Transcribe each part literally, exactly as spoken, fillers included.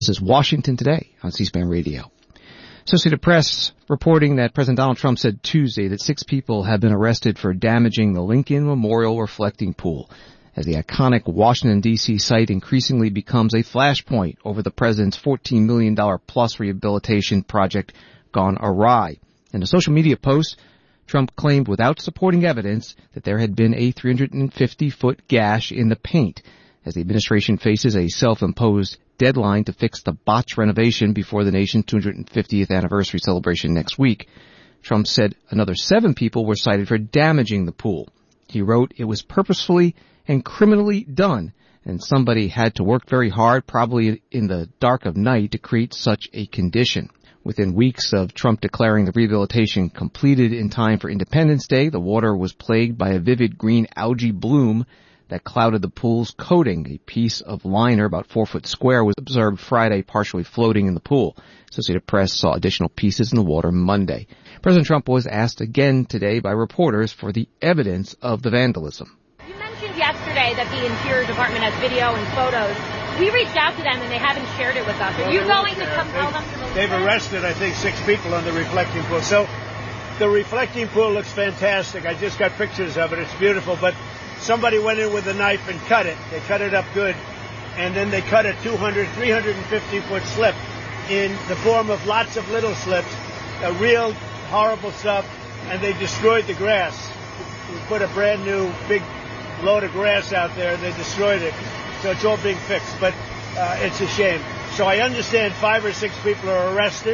This is Washington Today on C-SPAN Radio. Associated Press reporting that President Donald Trump said Tuesday that six people have been arrested for damaging the Lincoln Memorial reflecting pool as the iconic Washington, D C site increasingly becomes a flashpoint over the president's fourteen million dollars plus rehabilitation project gone awry. In a social media post, Trump claimed without supporting evidence that there had been a three hundred fifty foot gash in the paint as the administration faces a self-imposed deadline to fix the botched renovation before the nation's two hundred fiftieth anniversary celebration next week. Trump said another seven people were cited for damaging the pool. He wrote, "It was purposefully and criminally done, and somebody had to work very hard, probably in the dark of night, to create such a condition." Within weeks of Trump declaring the rehabilitation completed in time for Independence Day, the water was plagued by a vivid green algae bloom that clouded the pool's coating. A piece of liner about four foot square was observed Friday partially floating in the pool. Associated Press saw additional pieces in the water Monday. President Trump was asked again today by reporters for the evidence of the vandalism. You mentioned yesterday that the Interior Department has video and photos. We reached out to them and they haven't shared it with us. Are well, you going to compel them to release They've arrested, I think, six people on the reflecting pool. So the reflecting pool looks fantastic. I just got pictures of it. It's beautiful, but somebody went in with a knife and cut it. They cut it up good. And then they cut a two hundred, three hundred fifty foot slip in the form of lots of little slips, a real horrible stuff, and they destroyed the grass. We put a brand new big load of grass out there. They destroyed it. So it's all being fixed, but uh, it's a shame. So I understand five or six people are arrested.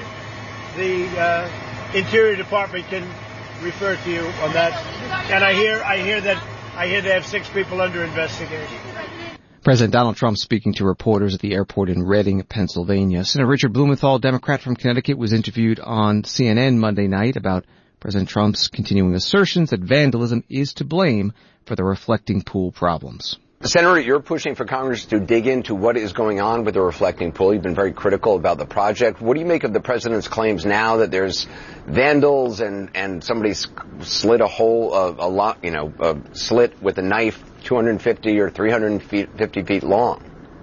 The uh, Interior Department can refer to you on that. And I hear, I hear that I hear they have six people under investigation. President Donald Trump speaking to reporters at the airport in Reading, Pennsylvania. Senator Richard Blumenthal, Democrat from Connecticut, was interviewed on C N N Monday night about President Trump's continuing assertions that vandalism is to blame for the reflecting pool problems. Senator, you're pushing for Congress to dig into what is going on with the reflecting pool. You've been very critical about the project. What do you make of the president's claims now that there's vandals and, and somebody slit a hole, a, a lot, you know, a slit with a knife two hundred fifty or three hundred fifty feet long?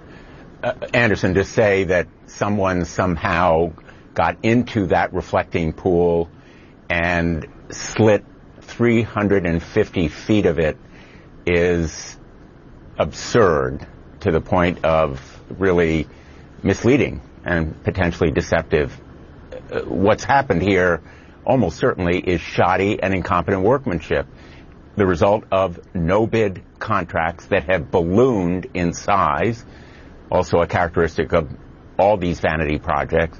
Uh, Anderson, to say that someone somehow got into that reflecting pool and slit three hundred fifty feet of it is absurd to the point of really misleading and potentially deceptive. Uh, what's happened here almost certainly is shoddy and incompetent workmanship, the result of no-bid contracts that have ballooned in size, also a characteristic of all these vanity projects.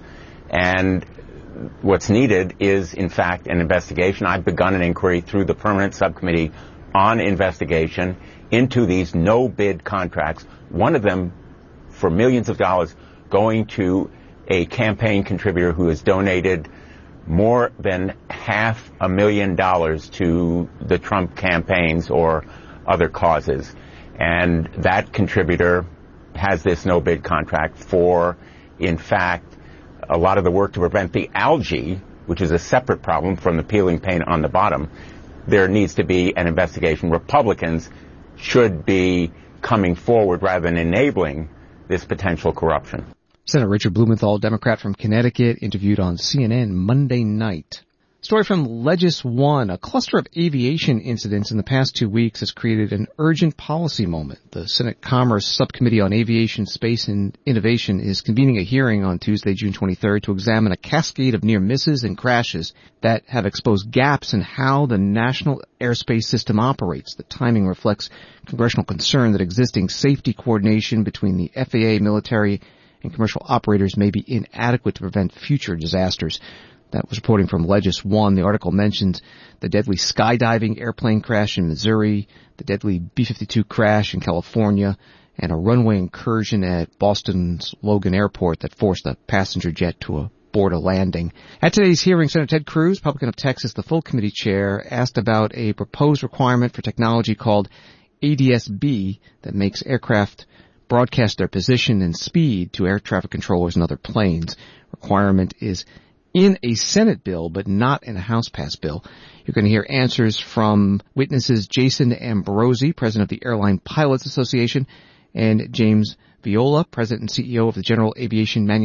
And what's needed is, in fact, an investigation. I've begun an inquiry through the Permanent Subcommittee on Investigation into these no-bid contracts, one of them for millions of dollars going to a campaign contributor who has donated more than half a million dollars to the Trump campaigns or other causes. And that contributor has this no-bid contract for, in fact, a lot of the work to prevent the algae, which is a separate problem from the peeling paint on the bottom. There needs to be an investigation. Republicans should be coming forward rather than enabling this potential corruption. Senator Richard Blumenthal, Democrat from Connecticut, interviewed on C N N Monday night. Story from Legis One. A cluster of aviation incidents in the past two weeks has created an urgent policy moment. The Senate Commerce Subcommittee on Aviation, Space, and Innovation is convening a hearing on Tuesday, June twenty-third, to examine a cascade of near misses and crashes that have exposed gaps in how the national airspace system operates. The timing reflects congressional concern that existing safety coordination between the F A A, military, and commercial operators may be inadequate to prevent future disasters. That was reporting from Legis One. The article mentions the deadly skydiving airplane crash in Missouri, the deadly B fifty-two crash in California, and a runway incursion at Boston's Logan Airport that forced a passenger jet to abort a landing. At today's hearing, Senator Ted Cruz, Republican of Texas, the full committee chair, asked about a proposed requirement for technology called A D S B that makes aircraft broadcast their position and speed to air traffic controllers and other planes. Requirement is in a Senate bill, but not in a House-passed bill. You're going to hear answers from witnesses Jason Ambrosi, president of the Airline Pilots Association, and James Viola, president and C E O of the General Aviation Manufacturing